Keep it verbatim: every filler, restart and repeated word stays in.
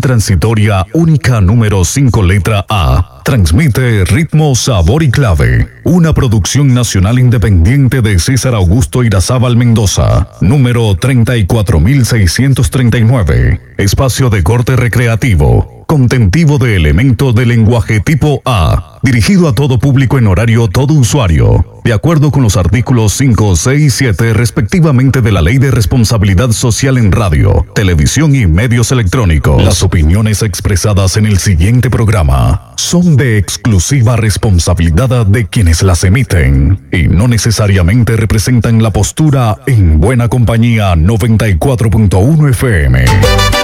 transitoria única número cinco letra A. Transmite Ritmo, Sabor y Clave. Una producción nacional independiente de César Augusto Irazábal Mendoza. Número treinta y cuatro mil seiscientos treinta y nueve. Espacio de corte recreativo. Contentivo de elementos de lenguaje tipo A. Dirigido a todo público en horario todo usuario. De acuerdo con los artículos cinco, seis y siete respectivamente de la Ley de Responsabilidad Social en Radio, Televisión y Medios Electrónicos. Las opiniones expresadas en el siguiente programa son de exclusiva responsabilidad de quienes las emiten y no necesariamente representan la postura en Buena Compañía noventa y cuatro punto uno F M.